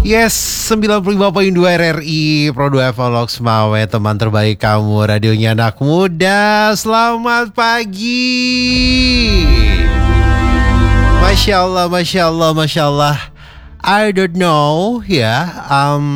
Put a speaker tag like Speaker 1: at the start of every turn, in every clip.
Speaker 1: Yes, 95.2 RRI Pro 2 Vlogs Mawe, teman terbaik kamu, radionya anak muda. Selamat pagi. Masya Allah, Masya Allah, Masya Allah. I don't know ya,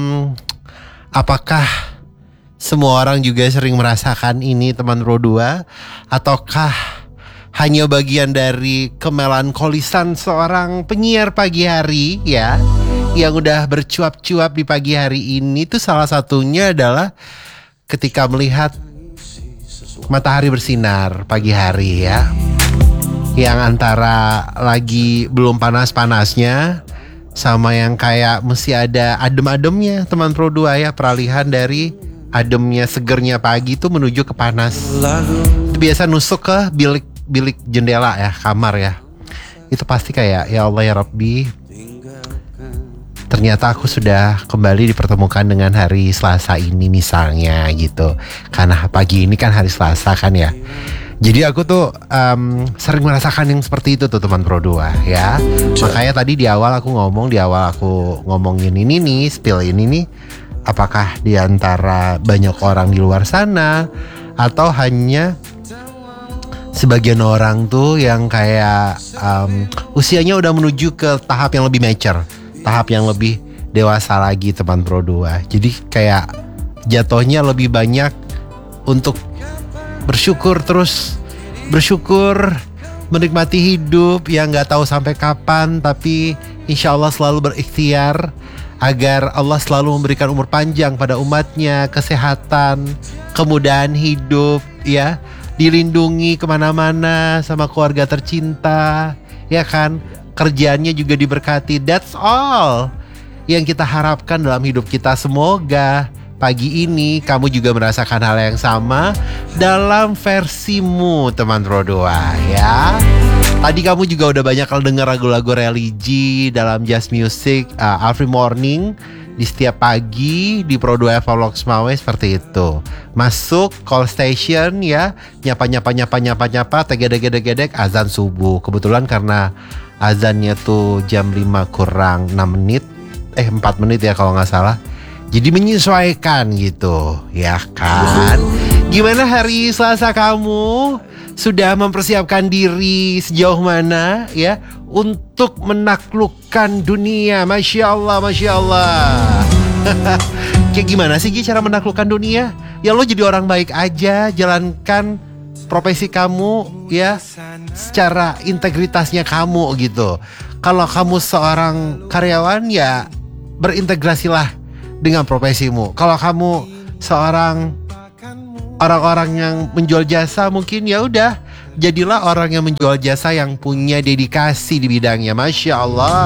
Speaker 1: apakah semua orang juga sering merasakan ini teman Pro 2, ataukah hanya bagian dari kemelankolisan seorang penyiar pagi hari ya, yang udah bercuap-cuap di pagi hari ini. Tuh salah satunya adalah ketika melihat matahari bersinar pagi hari ya, yang antara lagi belum panas-panasnya sama yang kayak mesti ada adem-ademnya teman Pro 2 ya, peralihan dari ademnya segernya pagi tuh menuju ke panas. Itu biasa nusuk ke bilik jendela ya, kamar ya. Itu pasti kayak, ya Allah ya Rabbi, ternyata aku sudah kembali dipertemukan dengan hari Selasa ini misalnya gitu. Karena pagi ini kan hari Selasa kan ya. Jadi aku tuh sering merasakan yang seperti itu tuh teman Pro 2 ya. Makanya tadi di awal aku ngomongin ini nih, spill ini nih, apakah di antara banyak orang di luar sana atau hanya sebagian orang tuh yang kayak usianya udah menuju ke tahap yang lebih mature, tahap yang lebih dewasa lagi teman Pro 2. Jadi kayak jatuhnya lebih banyak untuk bersyukur, terus bersyukur, menikmati hidup yang gak tahu sampai kapan, tapi insya Allah selalu berikhtiar agar Allah selalu memberikan umur panjang pada umatnya, kesehatan, kemudahan hidup ya, dilindungi kemana-mana sama keluarga tercinta ya kan, kerjaannya juga diberkati. That's all yang kita harapkan dalam hidup kita. Semoga pagi ini kamu juga merasakan hal yang sama dalam versimu teman Pro 2 ya. Tadi kamu juga udah banyak dengar lagu-lagu religi dalam Just Music every morning, di setiap pagi di Pro 2 Vlogs Mawe seperti itu. Masuk call station ya, nyapa, tegedek azan subuh. Kebetulan karena azannya tuh jam 5 kurang 4 menit ya kalau nggak salah. Jadi menyesuaikan gitu ya kan. Gimana hari Selasa kamu? Sudah mempersiapkan diri sejauh mana ya untuk menaklukkan dunia? Masya Allah, Masya Allah. Kayak gimana sih cara menaklukkan dunia? Ya lo jadi orang baik aja, jalankan profesi kamu ya secara integritasnya kamu gitu. Kalau kamu seorang karyawan ya berintegrasilah dengan profesimu. Kalau kamu seorang orang-orang yang menjual jasa, mungkin ya udah jadilah orang yang menjual jasa yang punya dedikasi di bidangnya. Masya Allah.